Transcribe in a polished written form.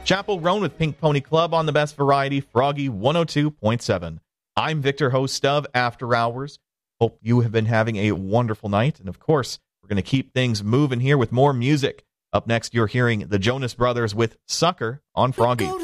Chapel Roan with Pink Pony Club on the best variety, Froggy 102.7. I'm Victor, host of After Hours. Hope you have been having a wonderful night. And of course, we're going to keep things moving here with more music. Up next, you're hearing the Jonas Brothers with Sucker on Froggy.